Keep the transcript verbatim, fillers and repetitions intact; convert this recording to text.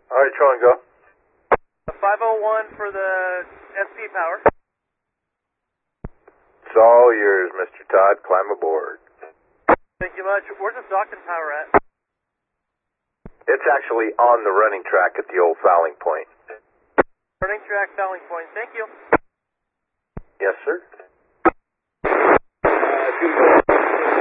All right, Tron, go. five oh one for the S P power. It's all yours, Mister Todd. Climb aboard. Thank you much. Where's the Stockton power at? It's actually on the running track at the old fouling point. Running track, fouling point. Thank you. Yes, sir. Uh,